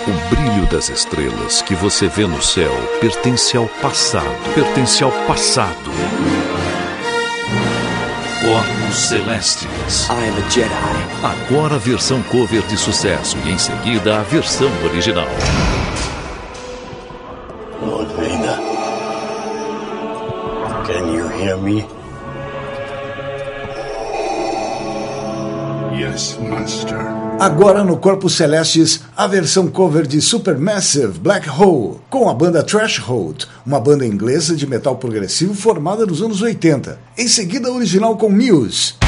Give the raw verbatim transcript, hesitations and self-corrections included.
O brilho das estrelas que você vê no céu pertence ao passado. Pertence ao passado. Corpos Celestes. I am a Jedi. Agora a versão cover de sucesso e em seguida a versão original. Lord Vader, can you hear me? Yes, Master. Agora no Corpos Celestes, a versão cover de Supermassive Black Hole, com a banda Threshold, uma banda inglesa de metal progressivo formada nos anos oitenta. Em seguida, a original com Muse.